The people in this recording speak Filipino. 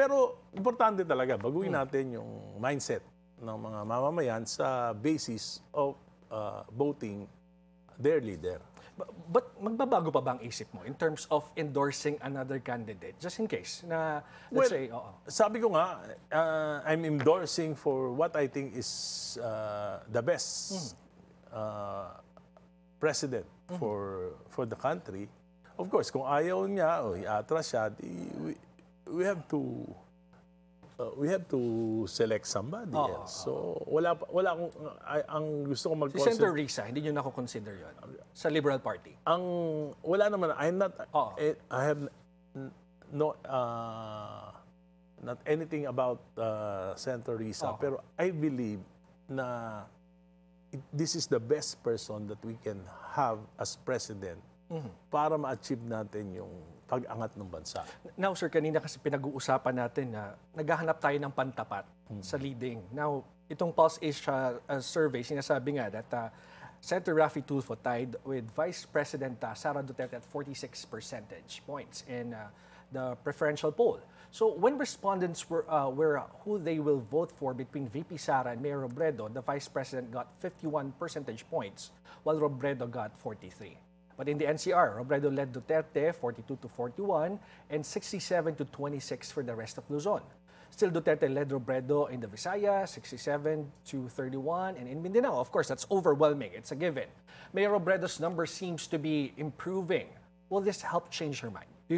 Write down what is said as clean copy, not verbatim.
Pero importante talaga, baguhin natin yung mindset ng mga mamamayan sa basis of voting their leader. But magbabago pa ba ang isip mo in terms of endorsing another candidate? Just in case na, let's say, Sabi ko nga, I'm endorsing for what I think is the best president for the country. Of course, kung ayaw niya o iatras siya, we have to select somebody else. So wala akong ang gusto ko Si Senator Risa, hindi niyo nako-consider 'yon sa Liberal Party. Wala naman, I have no not anything about Senator Risa, pero I believe na this is the best person that we can have as president para ma-achieve natin yung pag-angat ng bansa. Now, sir, kanina kasi pinag-uusapan natin na naghahanap tayo ng pantapat sa leading. Now, itong Pulse Asia survey, sinasabi nga that Senator Raffy Tulfo tied with Vice President Sara Duterte at 46 percentage points in the preferential poll. So when respondents were who they will vote for between VP Sara and Mayor Robredo, the Vice President got 51 percentage points, while Robredo got 43. But in the NCR, Robredo led Duterte 42 to 41 and 67 to 26 for the rest of Luzon. Still, Duterte led Robredo in the Visayas, 67 to 31, and in Mindanao, of course, that's overwhelming. It's a given. Mayor Robredo's number seems to be improving. Will this help change her mind?